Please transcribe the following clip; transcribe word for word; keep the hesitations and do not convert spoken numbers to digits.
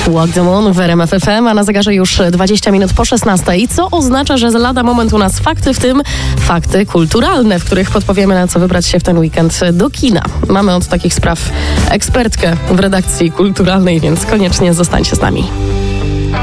Walk the Moon w R M F F M, a na zegarze już dwadzieścia minut po szesnastej, co oznacza, że lada moment u nas fakty, w tym fakty kulturalne, w których podpowiemy, na co wybrać się w ten weekend do kina. Mamy od takich spraw ekspertkę w redakcji kulturalnej, więc koniecznie zostańcie z nami.